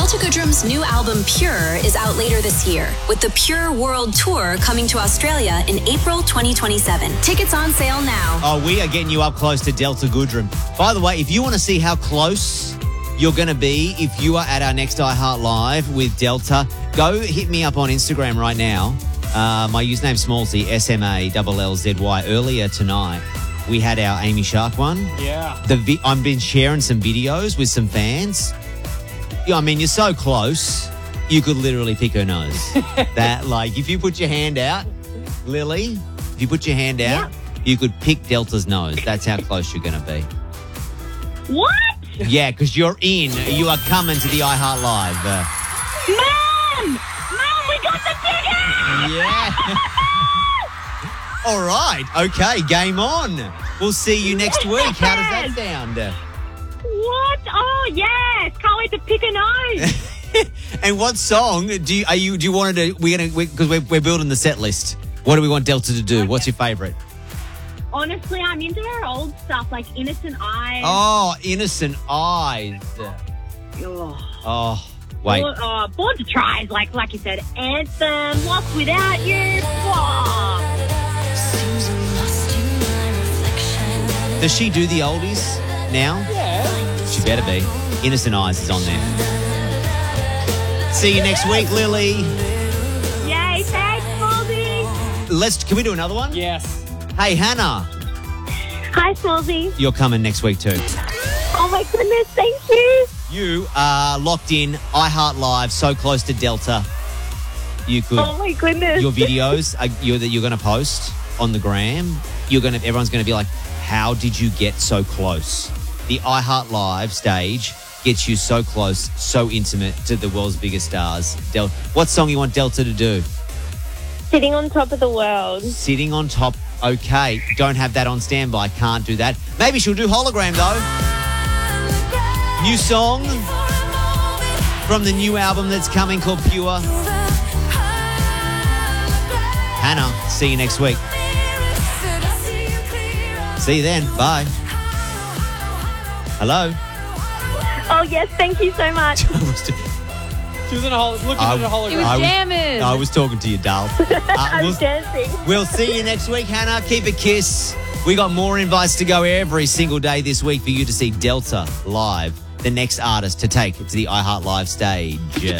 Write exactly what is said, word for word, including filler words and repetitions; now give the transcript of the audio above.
Delta Goodrum's new album, Pure, is out later this year, with the Pure World Tour coming to Australia in April twenty twenty-seven. Tickets on sale now. Oh, we are getting you up close to Delta Goodrum. By the way, if you want to see how close you're going to be if you are at our next iHeart Live with Delta, go hit me up on Instagram right now. Uh, my username Smallzy, S M A L L Z Y. Earlier tonight, we had our Amy Shark one. Yeah. The vi- I've been sharing some videos with some fans. Yeah, I mean, you're so close, you could literally pick her nose. That, like, if you put your hand out, Lily, if you put your hand out, yeah. you could pick Delta's nose. That's how close you're going to be. What? Yeah, because you're in. You are coming to the iHeart Live. Uh, Mom! Mom, we got the ticket! Yeah. All right. Okay, game on. We'll see you next week. How does that sound? What? Oh, yes. Can't wait to pick a nose. And what song do you, are you, do you want to do? We're going to, because we're, we're building the set list. What do we want Delta to do? Okay. What's your favourite? Honestly, I'm into her old stuff, like Innocent Eyes. Oh, Innocent Eyes. Oh, oh wait. Born, oh, Born to Try, like like you said. Anthem, Lost Without You. Oh. Does she do the oldies now? Yeah. She better be. Innocent Eyes is on there. See you next week, Lily. Yay, thanks, Smallzy. Let's, can we do another one? Yes. Hey, Hannah. Hi, Smallzy. You're coming next week too. Oh, my goodness. Thank you. You are locked in, iHeart Live, so close to Delta. You could. Oh, my goodness. Your videos are, you're, that you're going to post on the gram. You're going to. Everyone's going to be like, how did you get so close? The iHeart Live stage gets you so close, so intimate to the world's biggest stars. Del- what song you want Delta to do? Sitting on Top of the World. Sitting on Top. Okay, don't have that on standby. Can't do that. Maybe she'll do Hologram, though. New song from the new album that's coming called Pure. Hannah, see you next week. See you then. Bye. Hello. Oh, yes. Thank you so much. She was in a hol- looking I, at a hologram. He was I was, jamming. I was talking to you, doll. Uh, I'm we'll, dancing. we'll see you next week, Hannah. Keep a kiss. We got more invites to go every single day this week for you to see Delta live, the next artist to take to the iHeart Live stage.